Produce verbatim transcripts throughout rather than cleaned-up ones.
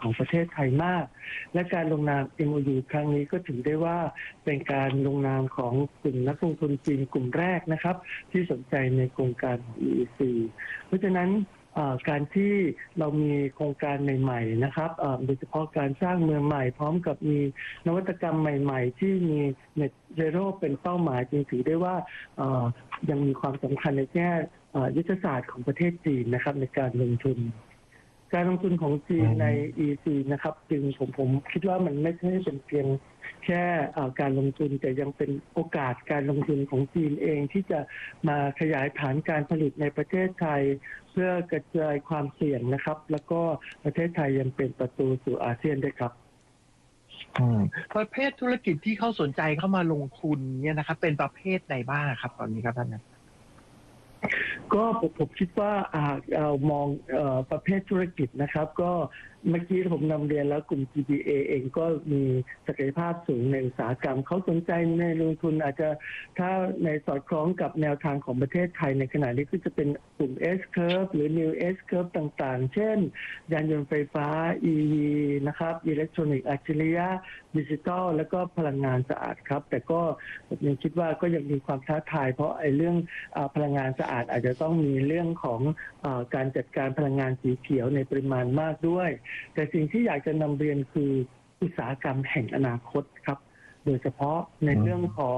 ของประเทศไทยมากและการลงนาม เอ็ม โอ ยู ครั้งนี้ก็ถือได้ว่าเป็นการลงนามของกลุ่มนักลงทุนจีนกลุ่มแรกนะครับที่สนใจในโครงการของ อี อี ซี เพราะฉะนั้นการที่เรามีโครงการใหม่ๆนะครับโดยเฉพาะการสร้างเมืองใหม่พร้อมกับมีนวัตกรรมใหม่ๆที่มี Net Zero เป็นเป้าหมายจึงถือได้ว่ายังมีความสำคัญในแง่ยุทธศาสตร์ของประเทศจีนนะครับในการลงทุนการลงทุนของจีนใน อี อี ซี นะครับจึงผมผมคิดว่ามันไม่ใช่เป็นเพียงแค่การลงทุนแต่ยังเป็นโอกาสการลงทุนของจีนเองที่จะมาขยายฐานการผลิตในประเทศไทยเพื่อกระจายความเสี่ยงนะครับแล้วก็ประเทศไทยยังเป็นประตูสู่อาเซียนด้วยครับประเภทธุรกิจที่เขาสนใจเข้ามาลงทุนเนี่ยนะครับเป็นประเภทใดบ้างครับตอนนี้ครับท่านนะก็ผมผมคิดว่าเรามองประเภทธุรกิจนะครับก็เมื่อกี้ผมนำเรียนแล้วกลุ่ม จี บี เอ เองก็มีศักยภาพสูงในอุตสาหกรรมเขาสนใจในลงทุนอาจจะถ้าในสอดคล้องกับแนวทางของประเทศไทยในขณะนี้ก็จะเป็นกลุ่ม S-curve หรือ New S-curve ต่างๆเช่นยานยนต์ไฟฟ้า อี วี นะครับอิเล็กทรอนิกส์อัจฉริยะดิจิทัลแล้วก็พลังงานสะอาดครับแต่ก็ผมยังคิดว่าก็ยังมีความท้าทายเพราะไอ้เรื่องพลังงานสะอาดอาจจะต้องมีเรื่องของการจัดการพลังงานสีเขียวในปริมาณมากด้วยแต่สิ่งที่อยากจะนำเรียนคืออุตสาหกรรมแห่งอนาคตครับโดยเฉพาะในเรื่องของ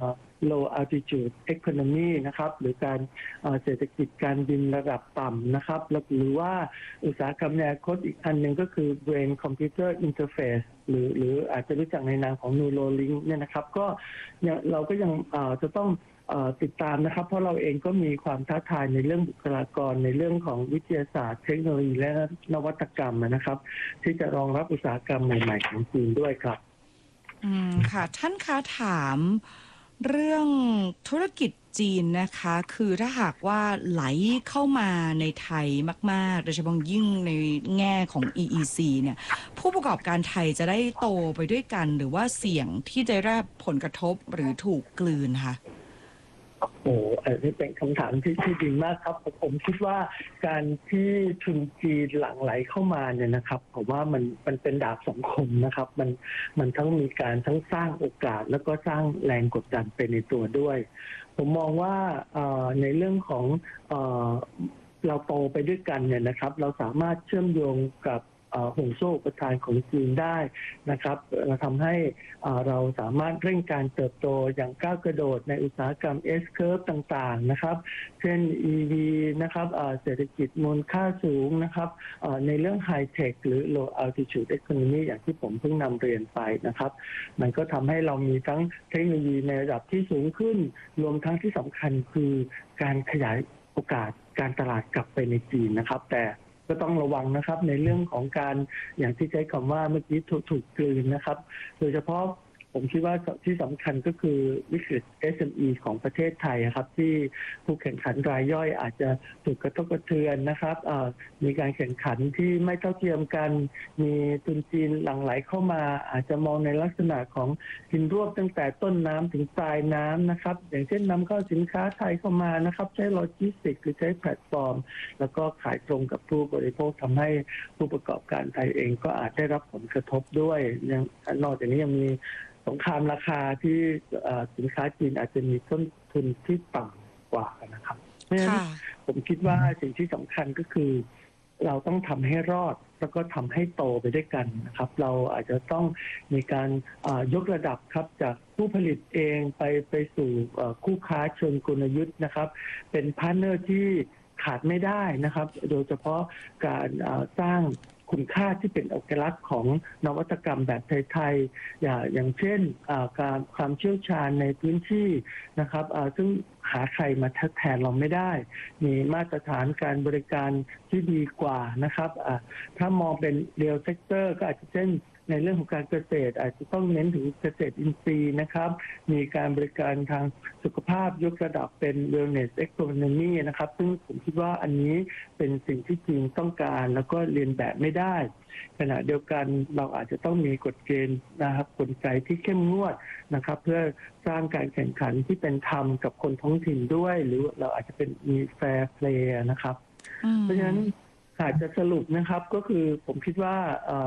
low altitude economy นะครับหรือการเศรษฐกิจการบินระดับต่ำนะครับหรือว่าอุตสาหกรรมในอนาคตอีกอันหนึ่งก็คือ brain computer interface หรือหรืออาจจะรู้จักในนามของ Neuralink เนี่ยนะครับก็เราก็ยังจะต้องติดตามนะครับเพราะเราเองก็มีความท้าทายในเรื่องบุคลากรในเรื่องของวิทยาศาสตร์เทคโนโลยีและนวัตกรรมนะครับที่จะรองรับอุตสาหกรรมใหม่ๆของจีนด้วยครับอืมค่ะท่านคะถามเรื่องธุรกิจจีนนะคะคือถ้าหากว่าไหลเข้ามาในไทยมากๆโดยเฉพาะยิ่งในแง่ของ อี อี ซี เนี่ยผู้ประกอบการไทยจะได้โตไปด้วยกันหรือว่าเสี่ยงที่จะได้รับผลกระทบหรือถูกกลืนคะโอ้อันนี้เป็นคำถามที่ที่ดีมากครับผมคิดว่าการที่ทุนจีนหลั่งไหลเข้ามาเนี่ยนะครับผมว่ามันมันเป็นดาบสองคมนะครับมันมันทั้งมีการทั้งสร้างโอกาสแล้วก็สร้างแรงกดดันไปในตัวด้วยผมมองว่าในเรื่องของเราโตไปด้วยกันเนี่ยนะครับเราสามารถเชื่อมโยงกับห่วงโซ่อุปทานของจีนได้นะครับทำให้เราสามารถเร่งการเติบโตอย่างก้าวกระโดดในอุตสาหกรรม S-curve ต่างๆนะครับเช่น อี วี นะครับเศรษฐกิจมูลค่าสูงนะครับในเรื่อง High Tech หรือ Low Altitude Economy อย่างที่ผมเพิ่งนำเรียนไปนะครับมันก็ทำให้เรามีทั้งเทคโนโลยีในระดับที่สูงขึ้นรวมทั้งที่สำคัญคือการขยายโอกาสการตลาดกลับไปในจีนนะครับแต่ก็ต้องระวังนะครับในเรื่องของการอย่างที่ใช้คำว่าเมื่อกี้ถูกถูกกลืนนะครับโดยเฉพาะผมคิดว่าที่สำคัญก็คือวิกฤต เอส เอ็ม อี ของประเทศไทยครับที่ผู้แข่งขันรายย่อยอาจจะถูกกระทบกระเทือนนะครับมีการแข่งขันที่ไม่เท่าเทียมกันมีทุนจีนหลั่งไหลเข้ามาอาจจะมองในลักษณะของกินรวบตั้งแต่ต้นน้ำถึงปลายน้ำนะครับอย่างเช่นนำเข้าสินค้าไทยเข้ามานะครับใช้โลจิสติกส์หรือใช้แพลตฟอร์มแล้วก็ขายตรงกับผู้บริโภคทำให้ผู้ประกอบการไทยเองก็อาจได้รับผลกระทบด้วยยังนอกจากนี้ยังมีสงครามราคาที่สินค้าจีนอาจจะมีต้นทุนที่ต่ำกว่านะครับเพราะฉะนั้นผมคิดว่าสิ่งที่สำคัญก็คือเราต้องทำให้รอดแล้วก็ทำให้โตไปด้วยกันนะครับเราอาจจะต้องมีการยกระดับครับจากผู้ผลิตเองไปไปสู่คู่ค้าเชิงกลยุทธ์นะครับเป็นพาร์ทเนอร์ที่ขาดไม่ได้นะครับโดยเฉพาะการสร้างคุณค่าที่เป็นเอกลักษณ์ของนวัตกรรมแบบไทยๆอย่างอย่างเช่นการความเชี่ยวชาญในพื้นที่นะครับซึ่งหาใครมาทดแทนเราไม่ได้มีมาตรฐานการบริการที่ดีกว่านะครับถ้ามองเป็น real sector ก็อาจจะเช่นในเรื่องของการเกษตรอาจจะต้องเน้นถึงเกษตรอินทรีย์นะครับมีการบริการทางสุขภาพยกระดับเป็น wellness economy นะครับซึ่งผมคิดว่าอันนี้เป็นสิ่งที่จีนต้องการแล้วก็เรียนแบบไม่ได้ขณะเดียวกันเราอาจจะต้องมีกฎเกณฑ์นะครับกลไกที่เข้มงวดนะครับเพื่อสร้างการแข่งขันที่เป็นธรรมกับคนท้องถิ่นด้วยหรือเราอาจจะเป็นมี fair play นะครับเพราะฉะนั้นอาจจะสรุปนะครับก็คือผมคิดว่า